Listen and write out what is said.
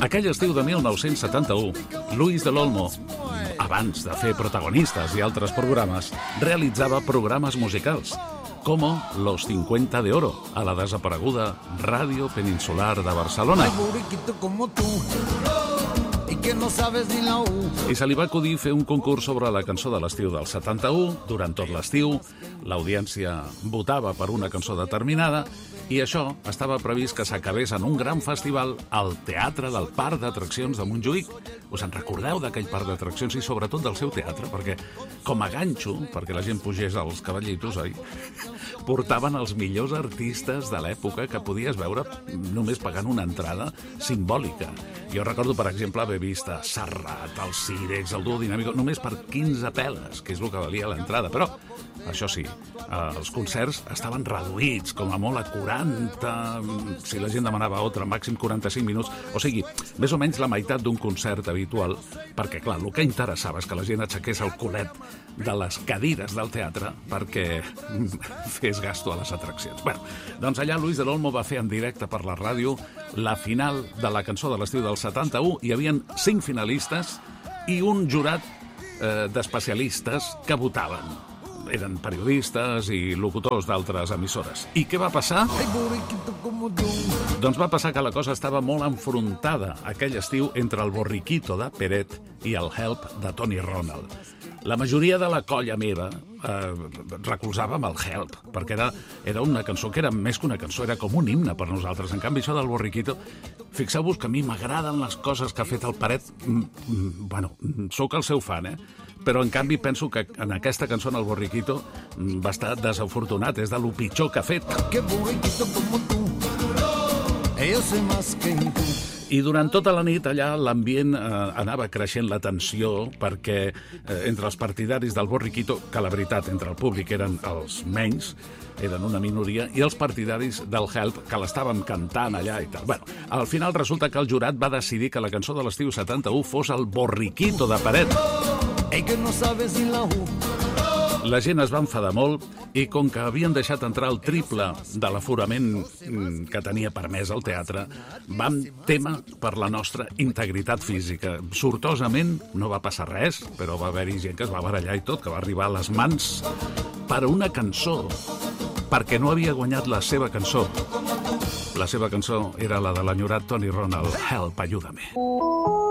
Aquell estiu de 1971, Luis del Olmo, abans de fer Protagonistas i altres programes, realitzava programes musicals, com Los 50 de Oro, a la desapareguda Ràdio Peninsular de Barcelona. I se li va acudir fer un concurs sobre la cançó de l'estiu del 71. Durant tot l'estiu, l'audiència votava per una cançó determinada i això estava previst que s'acabés en un gran festival al Teatre del Parc d'Atraccions de Montjuïc. Us en recordeu d'aquell parc d'atraccions i sobretot del seu teatre? Perquè com a ganxo, perquè la gent pugés als cavallitos, oi? Portaven els millors artistes de l'època que podies veure només pagant una entrada simbòlica. Jo recordo, per exemple, haver vist a Serrat, el Cirex, el Duo Dinàmico, només per 15 peles, que és el que valia l'entrada. Però, això sí, els concerts estaven reduïts, com a molt a 40, si la gent demanava altre, màxim 45 minuts. O sigui, més o menys la meitat d'un concert habitual, perquè, clar, el que interessava és que la gent aixequés el culet de les cadires del teatre perquè fes gasto a les atraccions. Bé, doncs allà Luis del Olmo va fer en directe per la ràdio la final de la cançó de l'estiu del 71. Hi havien 5 finalistes i un jurat d'especialistes que votaven. Eren periodistes i locutors d'altres emissores. I què va passar? Doncs va passar que la cosa estava molt enfrontada aquell estiu entre el Borriquito de Peret i el Help de Tony Ronald. La majoria de la colla meva recolzava amb el Help, perquè era una cançó que era més que una cançó, era com un himne per nosaltres. En canvi, això del Borriquito, fixeu-vos que a mi m'agraden les coses que ha fet el Peret. Bueno, sóc el seu fan, però en canvi penso que en aquesta cançó, en el Borriquito, va estar desafortunat, és de lo pitjor que ha fet. I durant tota la nit allà l'ambient anava creixent la tensió perquè entre els partidaris del Borriquito, que la veritat entre el públic eren els menys, eren una minoria, i els partidaris del Help, que l'estaven cantant allà i tal. Bueno, al final resulta que el jurat va decidir que la cançó de l'estiu 71 fos el Borriquito de Peret. La gent es va enfadar molt i com que havien deixat entrar el triple de l'aforament que tenia permès el teatre, vam témer per la nostra integritat física. Sortosament no va passar res, però va haver-hi gent que es va barallar i tot, que va arribar a les mans per una cançó, perquè no havia guanyat la seva cançó. La seva cançó era la de l'enyorat Tony Ronald, Help, ayúdame.